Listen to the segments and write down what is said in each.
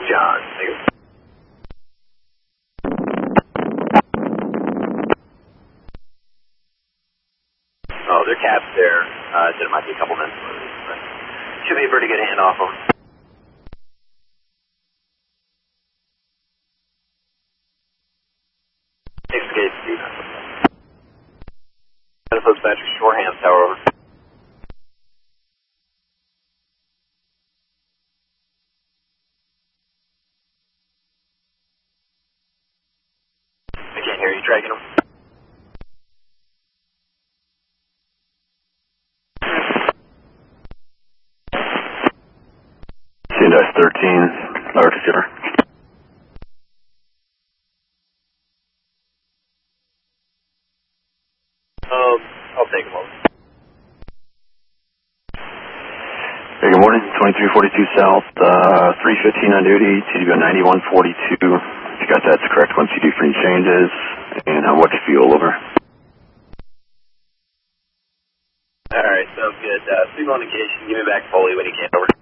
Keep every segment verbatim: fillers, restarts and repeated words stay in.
John. Thank you. Oh, their cab's there. Uh, said it might be a couple minutes. But should be a pretty good handoff. Over. Six gate, Steve. Dispatcher, Shoreham Tower, over. I can't hear you, tracking them. C thirteen, large receiver. Um, I'll take them over. Hey, good morning, twenty-three forty-two South, uh, three fifteen on duty, T D B ninety-one forty-two. If you got that's correct, once you do free changes, and how much fuel over? Alright, sounds good. Uh, signal indication, give me back fully when you can, over.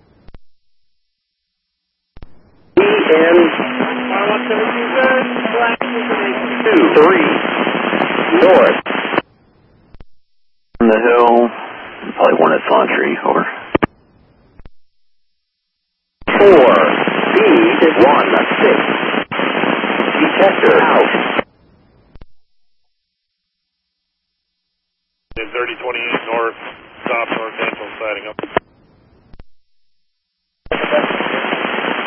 And two, three, north. On the hill, probably one at Santry, over. Four, speed, one, six. Detector out.